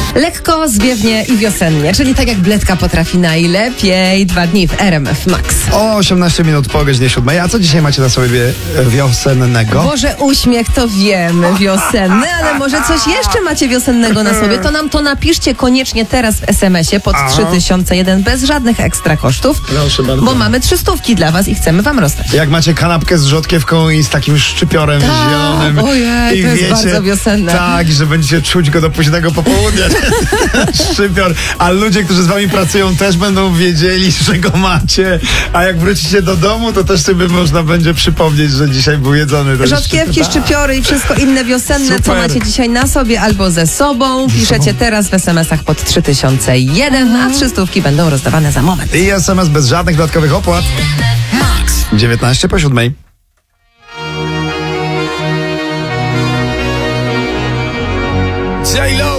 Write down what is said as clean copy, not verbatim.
Lekko, zwiewnie i wiosennie, czyli tak jak Bledka potrafi najlepiej. 2 dni w RMF Max. O 18 minut po godzinie 7. A co dzisiaj macie na sobie wiosennego? Boże, uśmiech to wiemy, wiosenny, ale może coś jeszcze macie wiosennego na sobie, to nam to napiszcie koniecznie teraz w SMS-ie pod 3001 bez żadnych ekstra kosztów, Proszę bardzo. bo mamy 300 dla was i chcemy wam rozdać. Jak macie kanapkę z rzodkiewką i z takim szczypiorem zielonym. Ojej, i to jest bardzo wiosenne. Tak, że będziecie czuć go do późnego popołudnia. Szczypior. A ludzie, którzy z wami pracują, też będą wiedzieli, że go macie. A jak wrócicie do domu, to też sobie można będzie przypomnieć, że dzisiaj był jedzony. ten Rzodkiewki, szczypiory i wszystko inne wiosenne, co Super. macie dzisiaj na sobie albo ze sobą. Piszecie teraz w SMS-ach pod 3001, a 300 będą rozdawane za moment. I SMS bez żadnych dodatkowych opłat. 19 po 7. J-Lo